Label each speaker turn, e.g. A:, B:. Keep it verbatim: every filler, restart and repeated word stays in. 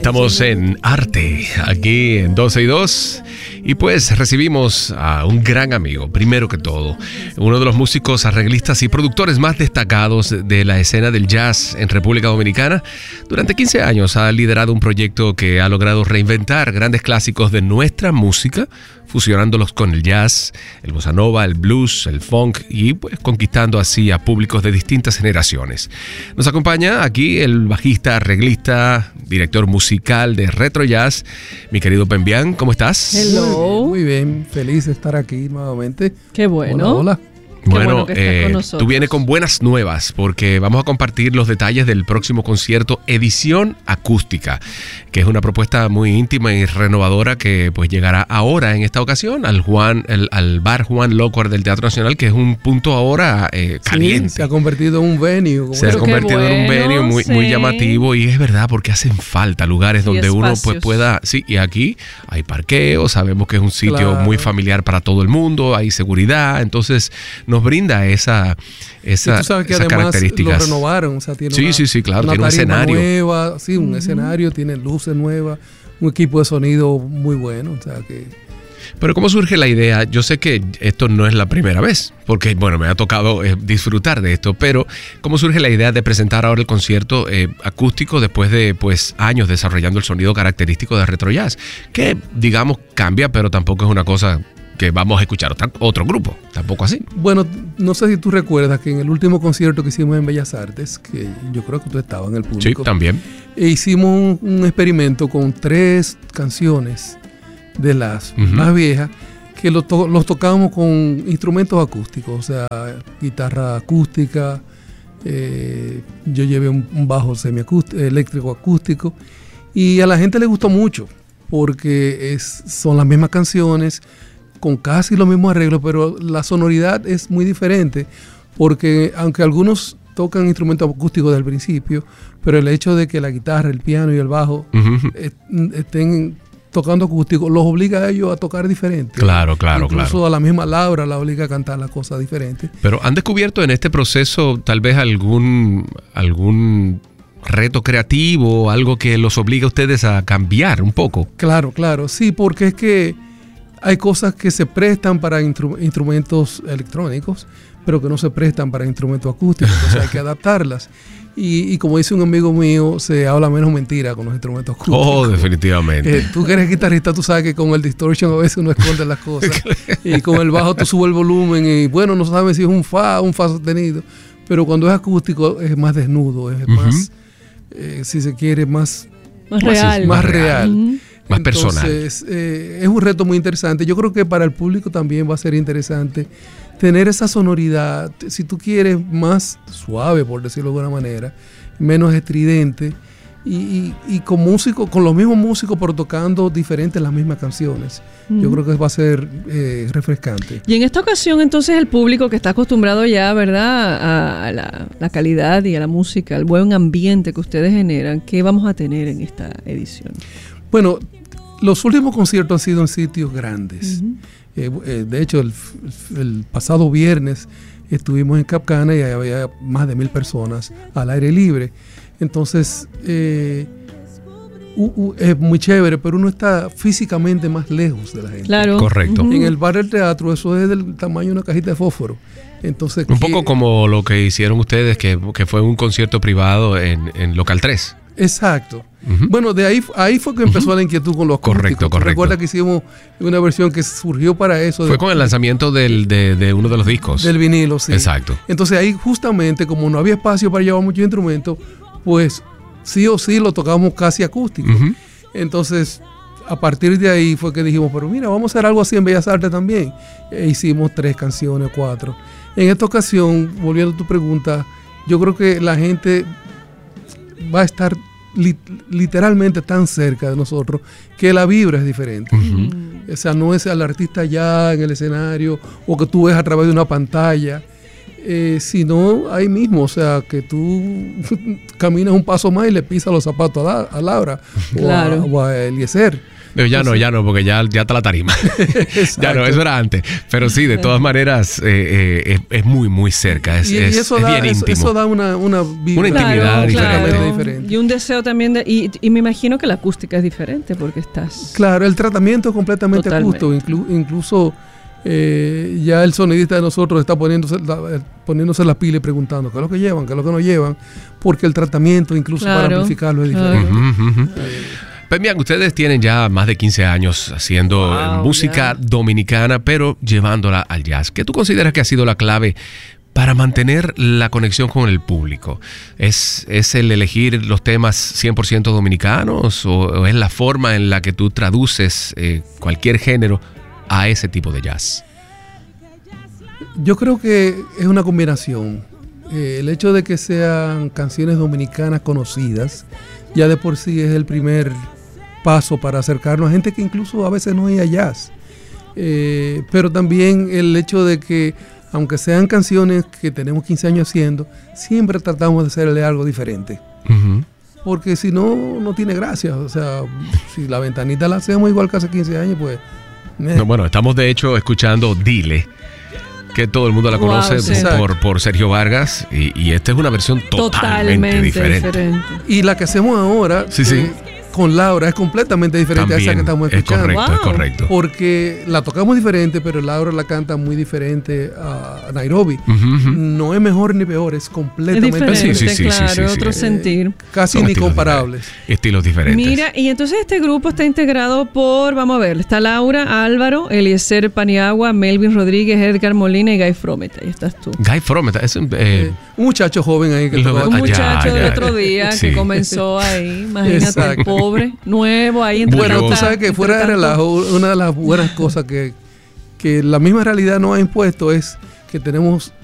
A: Estamos en Arte, aquí en doce y dos, y pues recibimos a un gran amigo, primero que todo, uno de los músicos, arreglistas y productores más destacados de la escena del jazz en República Dominicana. Durante quince años ha liderado un proyecto que ha logrado reinventar grandes clásicos de nuestra música, fusionándolos con el jazz, el bossa nova, el blues, el funk y pues conquistando así a públicos de distintas generaciones. Nos acompaña aquí el bajista, arreglista, director musical de Retro Jazz, mi querido Pembian. ¿Cómo estás?
B: Hello. Muy bien, feliz de estar aquí nuevamente.
C: Qué bueno.
B: Hola, hola.
A: Bueno, bueno eh, tú vienes con buenas nuevas porque vamos a compartir los detalles del próximo concierto Edición Acústica, que es una propuesta muy íntima y renovadora que pues llegará ahora en esta ocasión al Juan, el, al bar Juan Lockhart del Teatro Nacional, que es un punto ahora eh, caliente.
B: Sí, se ha convertido en un venue.
A: Se ha convertido
C: bueno,
A: en un venue muy,
C: sí.
A: muy llamativo y es verdad porque hacen falta lugares
C: y
A: donde
C: espacios.
A: uno pues pueda... Sí, y aquí hay parqueo, sabemos que es un sitio
B: Claro.
A: muy familiar para todo el mundo, hay seguridad, entonces nos brinda esa, esa,
B: y tú sabes que
A: esas
B: además
A: características.
B: lo renovaron, o sea, tiene
A: Sí,
B: una,
A: sí, sí, claro,
B: una
A: tiene un
B: tarima
A: escenario.
B: nueva, sí, un uh-huh. escenario, tiene luces nuevas, un equipo de sonido muy bueno, o sea que...
A: Pero ¿cómo surge la idea? Yo sé que esto no es la primera vez, porque bueno, me ha tocado eh, disfrutar de esto, pero ¿cómo surge la idea de presentar ahora el concierto eh, acústico después de pues años desarrollando el sonido característico de Retro Jazz? Que digamos cambia, pero tampoco es una cosa que vamos a escuchar otra, otro grupo, tampoco así.
B: Bueno, no sé si tú recuerdas que en el último concierto que hicimos en Bellas Artes, que yo creo que tú estabas en el público.
A: Sí, también.
B: E hicimos un, un experimento con tres canciones de las uh-huh. más viejas que los to- los tocábamos con instrumentos acústicos, o sea, guitarra acústica, eh, yo llevé un, un bajo semiacústico, eléctrico acústico, y a la gente le gustó mucho porque es, son las mismas canciones con casi los mismos arreglos, pero la sonoridad es muy diferente porque aunque algunos tocan instrumentos acústicos desde el principio, pero el hecho de que la guitarra, el piano y el bajo uh-huh. est- estén tocando acústico los obliga a ellos a tocar diferente.
A: Claro, claro,
B: Incluso
A: claro.
B: a la misma Laura la obliga a cantar las cosas diferentes.
A: Pero ¿han descubierto en este proceso tal vez algún algún reto creativo, algo que los obliga a ustedes a cambiar un poco?
B: Claro, claro, sí, porque es que hay cosas que se prestan para instru- instrumentos electrónicos, pero que no se prestan para instrumentos acústicos, entonces hay que adaptarlas. Y, y como dice un amigo mío, se habla menos mentira con los instrumentos acústicos.
A: Oh, definitivamente.
B: Eh, tú que eres guitarrista, tú sabes que con el distortion a veces uno esconde las cosas. Y con el bajo tú subes el volumen y bueno, no sabes si es un fa o un fa sostenido. Pero cuando es acústico es más desnudo, es uh-huh. más, eh, si se quiere, más,
C: más real.
B: Más real.
C: Uh-huh.
A: Más
B: Entonces,
A: personal.
B: Eh, es un reto muy interesante. Yo creo que para el público también va a ser interesante tener esa sonoridad, si tú quieres, más suave, por decirlo de alguna manera, menos estridente, y, y, y con músicos, con los mismos músicos, pero tocando diferentes las mismas canciones. Mm. Yo creo que va a ser eh, refrescante.
C: Y en esta ocasión, entonces, el público que está acostumbrado ya, ¿verdad?, a, a la, la calidad y a la música, al buen ambiente que ustedes generan, ¿qué vamos a tener en esta edición?
B: Bueno, los últimos conciertos han sido en sitios grandes. Uh-huh. Eh, eh, de hecho, el, el pasado viernes estuvimos en Capcana y había más de mil personas al aire libre. Entonces, eh, uh, uh, es muy chévere, pero uno está físicamente más lejos de la gente.
C: Claro.
A: Correcto.
B: Uh-huh. En el bar del teatro eso es del tamaño de una cajita de fósforo. Entonces,
A: un
B: que,
A: poco como lo que hicieron ustedes, que, que fue un concierto privado en, en Local tres.
B: Exacto. Uh-huh. Bueno, de ahí, ahí fue que empezó uh-huh. la inquietud con los acústicos.
A: Correcto, correcto.
B: Recuerda que hicimos una versión que surgió para eso.
A: Fue de, con el lanzamiento del, de, de uno de los discos.
B: Del vinilo, sí.
A: Exacto.
B: Entonces ahí justamente, como no había espacio para llevar muchos instrumentos, pues sí o sí lo tocamos casi acústico. Uh-huh. Entonces, a partir de ahí fue que dijimos, pero mira, vamos a hacer algo así en Bellas Artes también. E hicimos tres canciones, cuatro. En esta ocasión, volviendo a tu pregunta, yo creo que la gente va a estar li- literalmente tan cerca de nosotros que la vibra es diferente. Uh-huh. O sea, no es el artista allá en el escenario o que tú ves a través de una pantalla, eh, sino ahí mismo, o sea, que tú caminas un paso más y le pisas los zapatos a, la, a Laura claro. o, a, o a Eliezer.
A: No, ya no, ya no, porque ya, ya está la tarima. Ya no, eso era antes. Pero sí, de todas maneras, eh, eh, es, es muy, muy cerca. Es,
B: y,
A: es,
B: y eso,
A: es
B: da,
A: bien
B: eso,
A: íntimo.
B: eso da una, una,
A: una intimidad
C: claro,
A: diferente.
C: claro.
B: diferente.
C: Y un deseo también de... Y, y me imagino que la acústica es diferente porque estás...
B: Claro, el tratamiento es completamente
C: Totalmente.
B: acústico. Inclu, incluso eh, ya el sonidista de nosotros está poniéndose la, poniéndose las pilas y preguntando qué es lo que llevan, qué es lo que no llevan, porque el tratamiento incluso
C: Claro,
B: para amplificarlo es
C: claro.
B: diferente.
A: Ujú, ujú.
B: Eh,
A: Pues bien, ustedes tienen ya más de quince años haciendo
C: Wow,
A: música
C: ya.
A: dominicana, pero llevándola al jazz. ¿Qué tú consideras que ha sido la clave para mantener la conexión con el público? ¿Es, es el elegir los temas cien por ciento dominicanos o, o es la forma en la que tú traduces eh, cualquier género a ese tipo de jazz?
B: Yo creo que es una combinación. Eh, el hecho de que sean canciones dominicanas conocidas ya de por sí es el primer paso para acercarnos a gente que incluso a veces no oía jazz. Eh, pero también el hecho de que, aunque sean canciones que tenemos quince años haciendo, siempre tratamos de hacerle algo diferente.
A: Uh-huh.
B: Porque si no, no tiene gracia. O sea, si la ventanita la hacemos igual que hace quince años, pues... eh.
A: No, bueno, estamos de hecho escuchando Dile, que todo el mundo la
C: Wow,
A: conoce
C: sí.
A: por, por Sergio Vargas, y, y esta es una versión totalmente,
C: Totalmente
A: diferente.
C: diferente.
B: Y la que hacemos ahora
A: Sí, sí.
B: eh, con Laura es completamente diferente a esa que estamos
A: es
B: escuchando.
A: correcto, es
C: Wow.
A: correcto.
B: Porque la tocamos diferente, pero Laura la canta muy diferente a Nairobi.
A: Ujú, ujú.
B: No es mejor ni peor, es
C: Es
B: completamente
C: diferente,
A: Sí, sí, sí,
C: claro,
A: sí, sí, sí.
C: otro
A: Eh,
C: sentir.
B: casi
A: Son
B: ni
A: estilos
B: comparables.
A: diferentes. Estilos diferentes.
C: Mira, y entonces este grupo está integrado por, vamos a ver, está Laura, Álvaro, Eliezer Paniagua, Melvin Rodríguez, Edgar Molina y Guy Fromet. Ahí estás tú.
A: Guy Fromet, es un, eh,
B: Eh, un muchacho joven ahí que
A: Lo-
B: tocaba.
C: Un
A: Ah, ya,
C: muchacho del
A: ya.
C: otro día
A: Sí.
C: que comenzó ahí, imagínate,
B: Exacto.
C: pobre, nuevo ahí entre
B: Bueno, tú
C: tanta-
B: sabes que
C: entre
B: fuera de
C: tanto-
B: relajo, una de las buenas cosas que, que la misma realidad nos ha impuesto es que tenemos